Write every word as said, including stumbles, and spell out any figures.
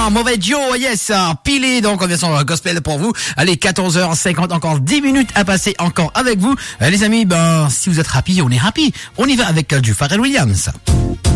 Hein, mauvais Joe, yes, pilé, donc on vient sur gospel pour vous. Allez, quatorze heures cinquante, encore dix minutes à passer encore avec vous. Euh, les amis, ben, si vous êtes happy, on est happy. On y va avec euh, du Pharrell Williams.